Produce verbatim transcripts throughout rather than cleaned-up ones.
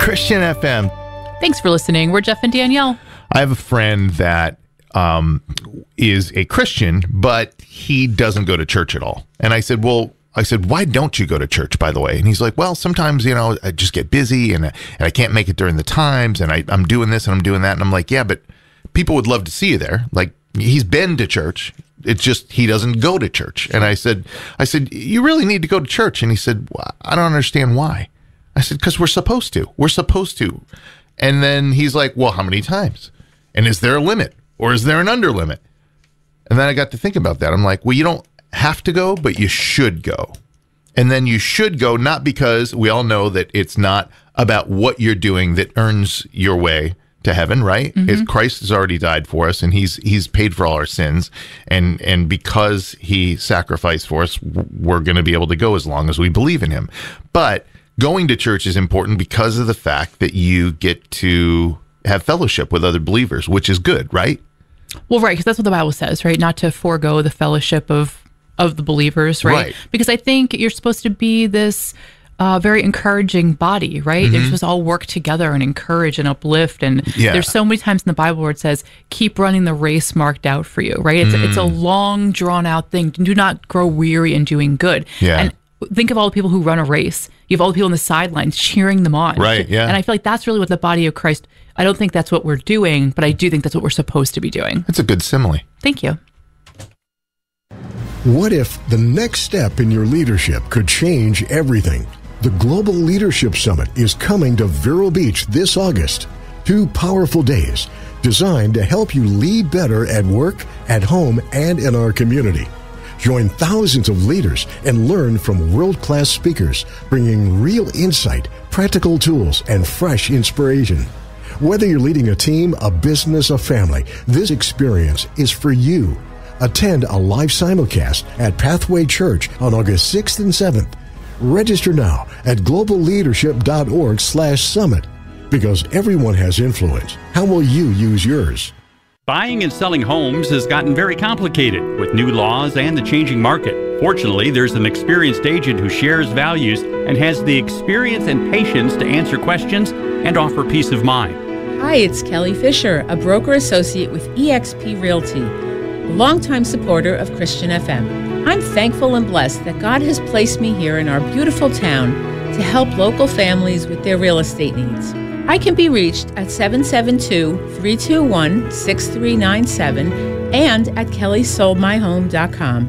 Christian F M. Thanks for listening. We're Jeff and Danielle. I have a friend that um, is a Christian, but he doesn't go to church at all. And I said, well, I said, why don't you go to church, by the way? And he's like, well, sometimes, you know, I just get busy and, and I can't make it during the times. And I, I'm doing this and I'm doing that. And I'm like, yeah, but people would love to see you there. Like, he's been to church. It's just he doesn't go to church. And I said, I said, you really need to go to church. And he said, well, I don't understand why. I said, because we're supposed to. We're supposed to. And then he's like, well, how many times? And is there a limit or is there an under limit? And then I got to think about that. I'm like, well, you don't have to go, but you should go. And then you should go, not because we all know that it's not about what you're doing that earns your way to heaven, right? Mm-hmm. It's, Christ has already died for us, and he's he's paid for all our sins, and and because he sacrificed for us, we're going to be able to go as long as we believe in him. But going to church is important because of the fact that you get to have fellowship with other believers, which is good, right? Well, right, because that's what the Bible says, right? Not to forego the fellowship of of the believers, right? Right. Because I think you're supposed to be this uh, very encouraging body, right? Mm-hmm. They're supposed to all work together and encourage and uplift. And Yeah. there's so many times in the Bible where it says, keep running the race marked out for you, right? It's, Mm. it's a long, drawn out thing. Do not grow weary in doing good. Yeah. And think of all the people who run a race. You have all the people on the sidelines cheering them on. Right, yeah. And I feel like that's really what the body of Christ, I don't think that's what we're doing, but I do think that's what we're supposed to be doing. That's a good simile. Thank you. What if the next step in your leadership could change everything? The Global Leadership Summit is coming to Vero Beach this August. Two powerful days designed to help you lead better at work, at home, and in our community. Join thousands of leaders and learn from world-class speakers, bringing real insight, practical tools, and fresh inspiration. Whether you're leading a team, a business, a family, this experience is for you. Attend a live simulcast at Pathway Church on August sixth and seventh. Register now at globalleadership.org slash summit. Because everyone has influence. How will you use yours? Buying and selling homes has gotten very complicated with new laws and the changing market. Fortunately, there's an experienced agent who shares values and has the experience and patience to answer questions and offer peace of mind. Hi, it's Kelly Fisher, a broker associate with E X P Realty, a longtime supporter of Christian F M. I'm thankful and blessed that God has placed me here in our beautiful town to help local families with their real estate needs. I can be reached at seven seven two, three two one, six three nine seven and at kelly sold my home dot com.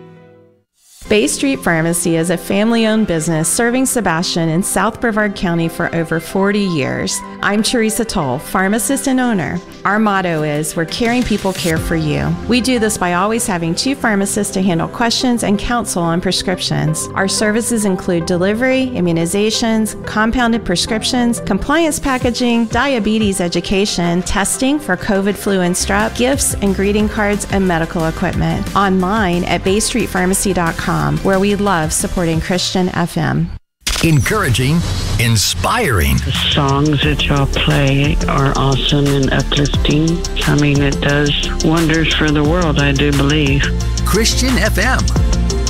Bay Street Pharmacy is a family-owned business serving Sebastian in South Brevard County for over forty years. I'm Teresa Toll, pharmacist and owner. Our motto is, where caring people care for you. We do this by always having two pharmacists to handle questions and counsel on prescriptions. Our services include delivery, immunizations, compounded prescriptions, compliance packaging, diabetes education, testing for COVID, flu, and strep, gifts and greeting cards, and medical equipment. Online at bay street pharmacy dot com, where we love supporting Christian F M. Encouraging, inspiring. The songs that y'all play are awesome and uplifting. I mean, it does wonders for the world, I do believe. Christian F M.